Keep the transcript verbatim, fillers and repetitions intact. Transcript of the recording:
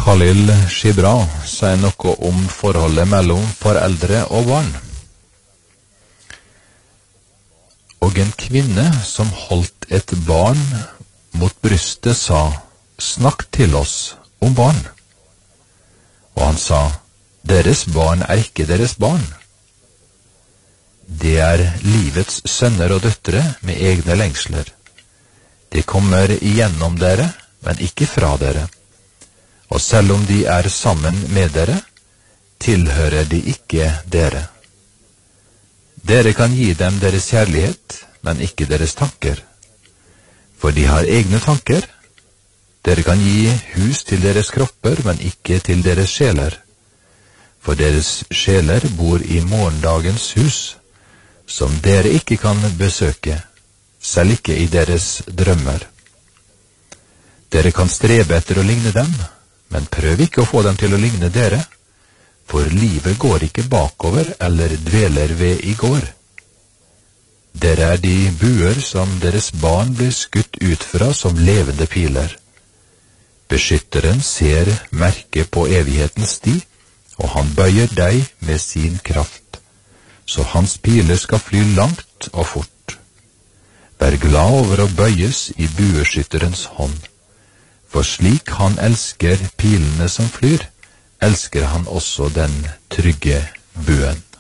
Khalil Gibran sier noe om forholdet mellom foreldre og barn. Og en kvinne som holdt et barn mot brystet sa, «Snakk til oss om barn.» Og han sa, «Deres barn er ikke deres barn. Det er livets sønner og døtre med egne lengsler. De kommer igjennom dere, men ikke fra dere. Og selv om de er sammen med dere, tilhører de ikke dere. Dere kan gi dem deres kjærlighet, men ikke deres tanker. For de har egne tanker. Dere kan gi hus til deres kropper, men ikke til deres sjeler. For deres sjeler bor i morgendagens hus, som dere ikke kan besøke, selv ikke i deres drømmer. Dere kan strebe etter å ligne dem, men prøv ikke å få dem til å ligne dere, for livet går ikke bakover eller dveler ved i går. Dere er de buer som deres barn blir skutt ut fra som levende piler. Beskytteren ser merke på evighetens sti, og han bøyer deg med sin kraft, så hans piler skal fly langt og fort. Vær glad over å bøyes i bueskytterens hånd, for slik han elsker pilene som flyr, elsker han også den trygge buen.